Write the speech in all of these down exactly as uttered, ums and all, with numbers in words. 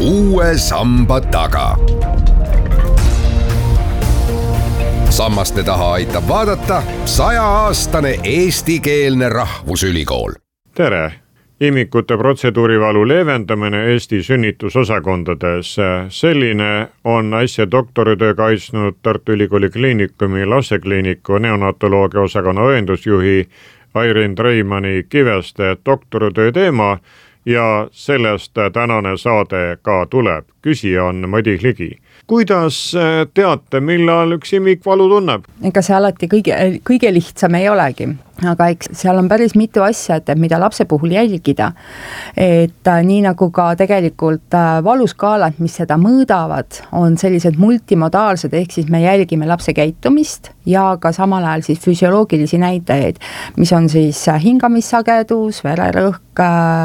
uue samba taga. Sammaste taha aitab vaadata sajaaastane eestikeelne rahvusülikool. Tere! Imikute protseduurivalu leevendamine Eesti sünnitusosakondades. Selline on äsja doktoritöö kaitsnud Tartu Ülikooli Kliinikumi lastekliiniku neonatoloogia osakonna õendusjuhi Airin Treimani Kiveste doktoritöö teema ja sellest tänane saade ka tuleb. Küsija on Madis Ligi. Kuidas teate, millal üks imik valu tunneb? Ega see alati kõige, kõige lihtsam ei olegi, aga eks seal on päris mitu asja, et mida lapse puhul jälgida. Et nii nagu ka tegelikult valuskaalad, mis seda mõõdavad, on sellised multimodaalsed, ehk siis me jälgime lapse käitumist ja ka samal ajal siis füsioloogilisi näitajaid, mis on siis hingamissagedus, vererõhk,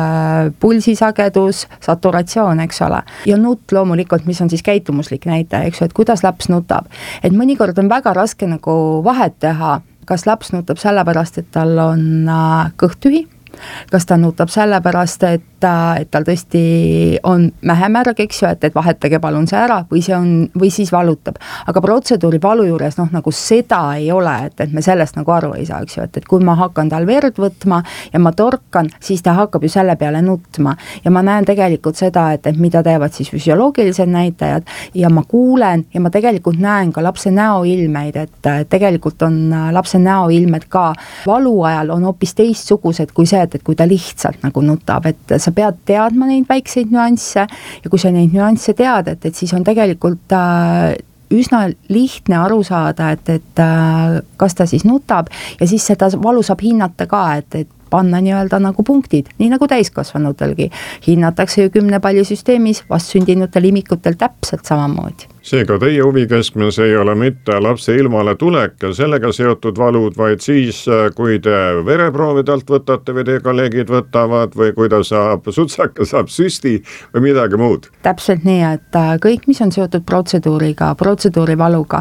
pulsisagedus, saturatsioon, eks ole. Ja nutt loomulikult, mis on siis käitumuslik näitaja, eks ole, et kuidas laps nutab. Et mõnikord on väga raske nagu vahet teha, kas laps nutab sellepärast, et tal on kõht tühi, kas ta nutab sellepärast, et, et tal tõesti on mähemärg, eks ju, et, et vahetage palun see ära või, see on, või siis valutab. Aga protseduuri valu juures noh, nagu seda ei ole, et, et me sellest nagu aru ei saa, eks ju, et, et kui ma hakkan tal verd võtma ja ma torkan, siis ta hakkab ju selle peale nutma. Ja ma näen tegelikult seda, et, et mida teevad siis füsioloogilised näitajad ja ma kuulen ja ma tegelikult näen ka lapse näoilmeid, et tegelikult on lapse näoilmed ka valu ajal on hoopis teistsugused kui see, et kui ta lihtsalt nagu nutab, et sa pead teadma neid väikseid nüansse ja kui sa neid nüansse tead, et, et siis on tegelikult äh, üsna lihtne aru saada, et, et äh, kas ta siis nutab ja siis seda valu saab hinnata ka, et, et panna nii-öelda nagu punktid, nii nagu täiskasvanutelgi. Hinnatakse ju kümne palli süsteemis vastsündinutel imikutel täpselt samamoodi. Seega teie huvikeskmes ei ole mitte lapse ilmale tulek ja sellega seotud valud, vaid siis, kui te vereproovidelt võtate või teie kolleegid võtavad või kui ta saab sutsaka, saab süsti või midagi muud. Täpselt nii, et kõik, mis on seotud protseduuriga, protseduurivaluga,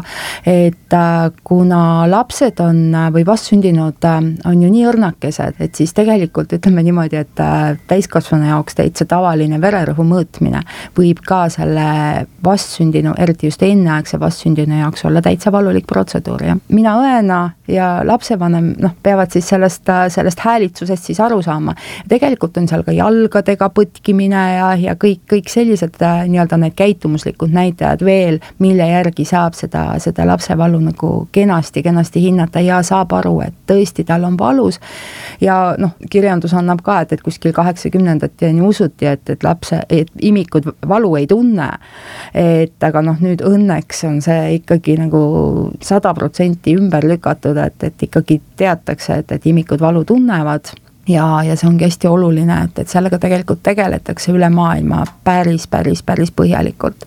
et kuna lapsed on või vastsündinud on ju nii õrnakesed, et siis tegelikult ütleme niimoodi, et täiskasvanu jaoks täitsa tavaline vererõhu mõõtmine võib ka selle vastsündinu, eriti just enneaegse vastsündinu jaoks olla täitsa valulik protseduur. Ja mina õena ja lapsevanem noh, peavad siis sellest, sellest häälitsusest siis aru saama. Tegelikult on seal ka jalgadega põtkimine ja, ja kõik, kõik sellised nii-öelda need käitumuslikud näitajad veel, mille järgi saab seda, seda lapse valu nagu kenasti, kenasti hinnata ja saab aru, et tõesti tal on valus. Ja noh, kirjandus annab ka, et, et kuskil kaheksakümnendati on usuti, et, et lapse, et imikud valu ei tunne. Et aga noh, nüüd õnneks on see ikkagi nagu sada protsenti ümber lükatud, et, et ikkagi teatakse, et, et imikud valu tunnevad ja, ja see ongi hästi oluline, et, et sellega tegelikult tegeletakse üle maailma päris, päris, päris põhjalikult.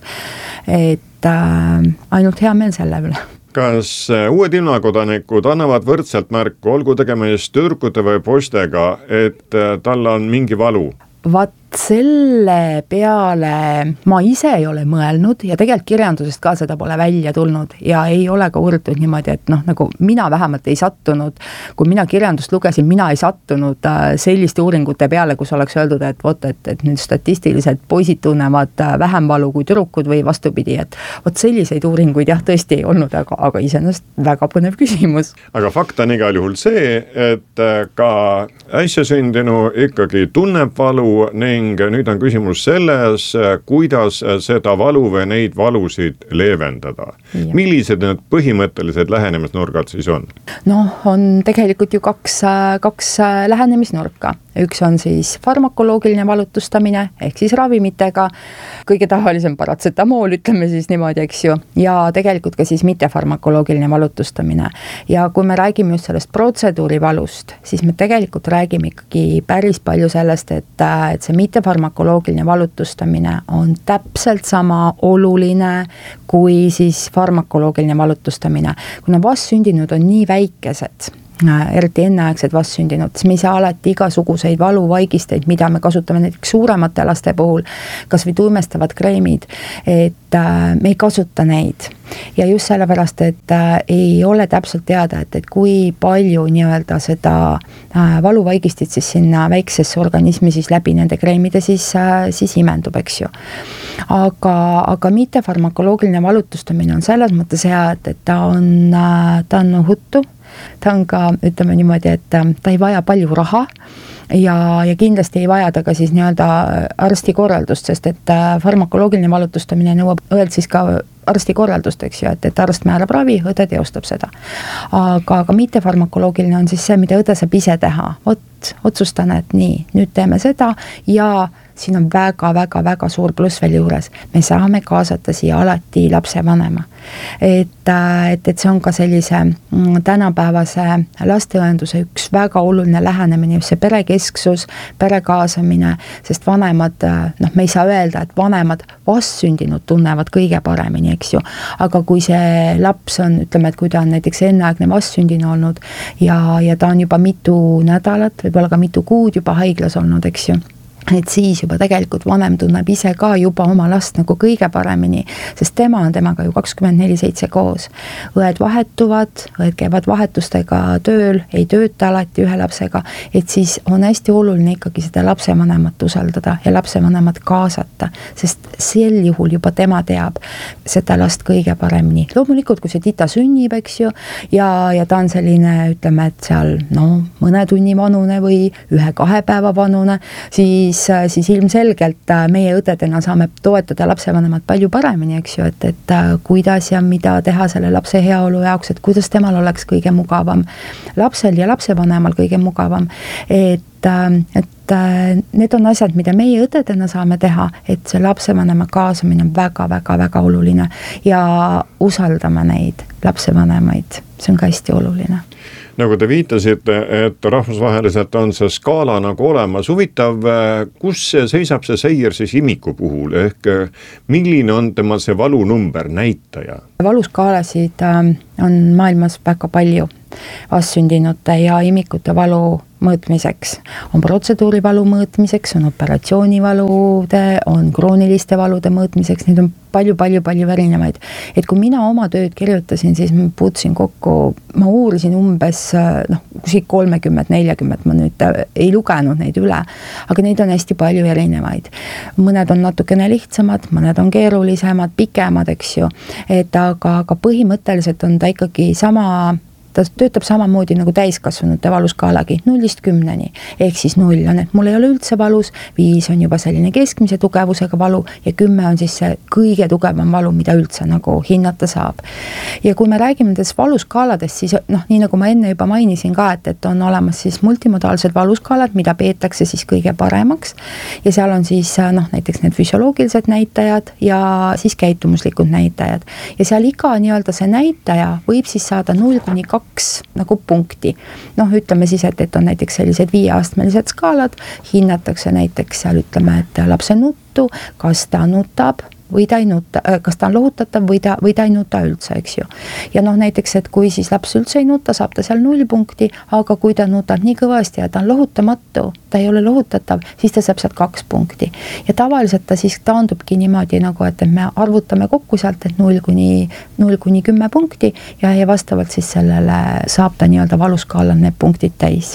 Et äh, ainult hea meel selle üle. Kas uued ilmakodanikud annavad võrdselt märku, olgu tegemist tüdrukute või poistega, et tal on mingi valu? Vat selle peale ma ise ei ole mõelnud ja tegelikult kirjandusest ka seda pole välja tulnud ja ei ole ka uuritud niimoodi, et noh, nagu mina vähemalt ei sattunud, kui mina kirjandust lugesin, mina ei sattunud selliste uuringute peale, kus oleks öeldud, et vot, et, et nüüd statistiliselt poisid tunnevad vähem valu kui tüdrukud või vastupidi, et vot selliseid uuringuid jah, tõesti ei olnud, aga, aga iseenesest väga põnev küsimus. Aga fakt on igal juhul see, et ka äsja sündinu ikkagi tunneb valu ning nüüd on küsimus selles, kuidas seda valu või neid valusid leevendada. Ja. Millised need põhimõttelised lähenemisnurgad siis on? Noh, on tegelikult ju kaks, kaks lähenemisnurka. Üks on siis farmakoloogiline valutustamine, ehk siis ravimitega, kõige tavalisem paratsetamool, ütleme siis niimoodi, eks ju, ja tegelikult ka siis mittefarmakoloogiline valutustamine. Ja kui me räägime just sellest protseduurivalust, siis me tegelikult räägime ikkagi päris palju sellest, et, et see mittefarmakoloogiline valutustamine on täpselt sama oluline kui siis farmakoloogiline valutustamine. Kuna vastsündinud on nii väikesed, eriti enneaegsed vastsündinud, siis me ei saa alati igasuguseid valuvaigisteid, mida me kasutame näiteks suuremate laste puhul, kas või tuimestavad kreemid, et me ei kasuta neid. Ja just sellepärast, et ei ole täpselt teada, et, et kui palju nii-öelda seda valuvaigistit siis sinna väiksesse organismi siis läbi nende kreemide siis, siis imendub, eks ju. Aga, aga mitte farmakoloogiline valutustamine on selles mõttes hea, et, et ta on, ta on huttu, ta on ka, ütleme niimoodi, et ta ei vaja palju raha ja, ja kindlasti ei vaja ta ka siis nii-öelda arsti korraldust, sest et farmakoloogiline valutustamine nõuab õelt siis ka arsti korraldust, eks ju, et, et arst määrab ravi, õde teostab seda. Aga, aga mitte farmakoloogiline on siis see, mida õde saab ise teha. Ot, otsustan, et nii, nüüd teeme seda ja siin on väga-väga-väga suur pluss veel juures. Me saame kaasata siia alati lapsevanema. Et, et, et see on ka sellise tänapäevase lasteõenduse üks väga oluline lähenemine, see perekesksus, pere kaasamine, sest vanemad, noh, me ei saa öelda, et vanemad vastsündinud tunnevad kõige paremini, eks ju. Aga kui see laps on, ütleme, et kui ta on näiteks enneaegne vastsündinu olnud ja, ja ta on juba mitu nädalat, võib-olla ka mitu kuud juba haiglas olnud, eks ju, et siis juba tegelikult vanem tunneb ise ka juba oma last nagu kõige paremini, sest tema on temaga ju kakskümmend neli seitse koos. Õed vahetuvad, õed käivad vahetustega tööl, ei tööta alati ühe lapsega, et siis on hästi oluline ikkagi seda lapsevanemat usaldada ja lapsevanemat kaasata, sest sel juhul juba tema teab seda last kõige paremini. Loomulikult, kui see tita sünnib, eks ju, ja, ja ta on selline, ütleme, et seal no, mõne tunni vanune või ühe-kahe päeva vanune, siis siis ilmselgelt meie õdedena saame toetada lapsevanemat palju paremini, eks ju, et, et kuidas ja mida teha selle lapse heaolu jaoks, et kuidas temal oleks kõige mugavam, lapsel ja lapsevanemal kõige mugavam, et, et need on asjad, mida meie õdedena saame teha, et see lapsevanema kaasamine on väga-väga-väga oluline ja usaldame neid lapsevanemaid, see on ka hästi oluline. Nagu te viitasite, et rahvusvaheliselt on see skaala nagu olemas. Huvitav, kus seisab see seir siis imiku puhul, ehk milline on tema see valunumber, näitaja? Valuskaalasid on maailmas väga palju vastsündinute ja imikute valu mõõtmiseks. On protseduurivalu mõõtmiseks, on operatsioonivalude, on krooniliste valude mõõtmiseks, neid on palju-palju-palju erinevaid. Et kui mina oma tööd kirjutasin, siis ma puutusin kokku, ma uurisin umbes noh, kusik kolmekümmend nelikümmend, ma nüüd ei lugenud neid üle, aga neid on hästi palju erinevaid. Mõned on natukene lihtsamad, mõned on keerulisemad, pikemad, eks ju, et aga, aga põhimõtteliselt on ta ikkagi sama, ta töötab samamoodi nagu täiskasvanute valuskaalagi, nullist kümneni, ehk siis null on, et mul ei ole üldse valus, viis on juba selline keskmise tugevusega valu ja kümme on siis see kõige tugevam valu, mida üldse nagu hinnata saab. Ja kui me räägime nendest valuskaaladest, siis noh, nii nagu ma enne juba mainisin ka, et, et on olemas siis multimodaalsed valuskaalad, mida peetakse siis kõige paremaks ja seal on siis noh, näiteks need füsioloogilised näitajad ja siis käitumuslikud näitajad ja seal iga nii-öelda see näitaja võib siis saada null kuni kaks nagu punkti. Noh, ütleme siis, et, et on näiteks sellised viieastmelised skaalad, hinnatakse näiteks seal ütleme, et lapse nuttu, kas ta nutab või ta ei nuta, kas ta on lohutatav või ta, või ta ei nuta üldse, eks ju. Ja noh, näiteks, et kui siis laps üldse ei nuta, saab ta seal null punkti, aga kui ta nutab nii kõvasti ja ta on lohutamatu, ta ei ole lohutatav, siis ta saab sealt kaks punkti. Ja tavaliselt ta siis taandubki niimoodi nagu, et me arvutame kokku sealt, et null kuni, null kuni kümme punkti ja, ja vastavalt siis sellele saab ta nii-öelda valuskaalal need punktid täis.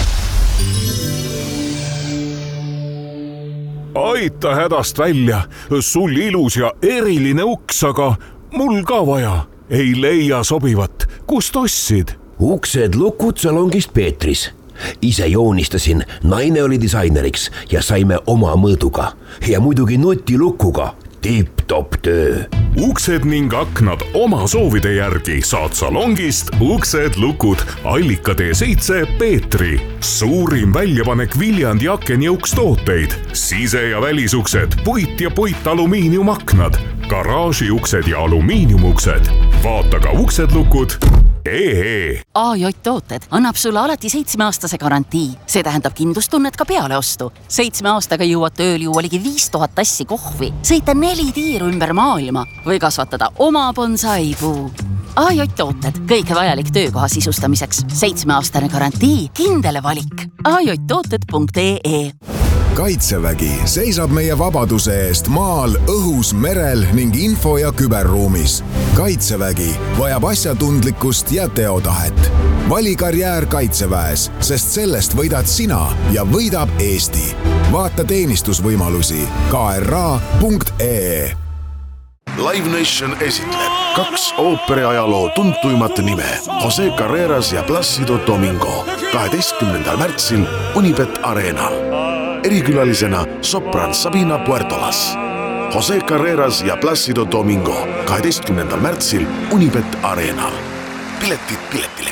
Aita hädast välja, sul ilus ja eriline uks, aga mul ka vaja. Ei leia sobivat, kust ostsid? Uksed lukud salongist Peetris. Ise joonistasin, naine oli disaineriks ja saime oma mõõduga. Ja muidugi nutilukuga. Tipp-top töö. Uksed ning aknad oma soovide järgi saad salongist Uksed lukud Allika tee seitse Peetri. Suurim väljapanek Viljandi akenjõukstooteid. Sise- ja välisuksed, puit ja puitalumiiniumaknad, garaažiuksed ja alumiiniumuksed. Vaata ka Uksed lukud. Ee. A J tooted annab sulle alati seitsmeaastase garantii. See tähendab kindlustunnet ka peale ostu. Seitsme aastaga jõuad tööl juua ligi viis tuhat tassi kohvi, sõita neli tiiru ümber maailma või kasvatada oma bonsaipuu. A J tooted, kõige vajalik töökoha sisustamiseks. Seitsmeaastane garantii, kindel valik. a j tooted punkt e e. Kaitsevägi seisab meie vabaduse eest maal, õhus, merel ning info- ja küberruumis. Kaitsevägi vajab asjatundlikkust ja teotahet. Vali karjäär Kaitseväes, sest sellest võidad sina ja võidab Eesti. Vaata teenistusvõimalusi k r a punkt e e. Live Nation esitleb kaks ooperiajaloo tuntuimat nime Jose Carreras ja Plácido Domingo kaheteistkümnendal märtsil Unibet Arenal. Erikülalisena sopran Sabina Puertolas. Jose Carreras ja Plácido Domingo kaheteistkümnendal märtsil Unibet Arenal. Piletid piletile.